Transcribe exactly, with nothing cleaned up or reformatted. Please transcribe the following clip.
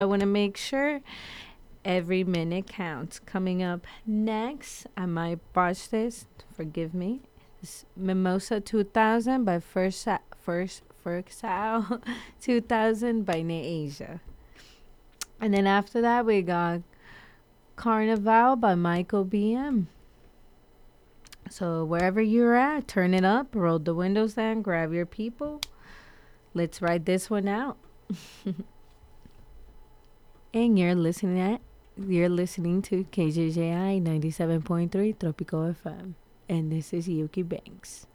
I want to make sure every minute counts. Coming up next, I might botch this. Forgive me. It's Mimosa two thousand by First Sa- First Firxao two thousand by Neasia. And then after that, we got Carnival by Michael B M. So wherever you're at, turn it up, roll the windows down, grab your people. Let's ride this one out. And you're listening at you're listening to K J J I ninety-seven point three Tropico F M. And this is Yuki Banks.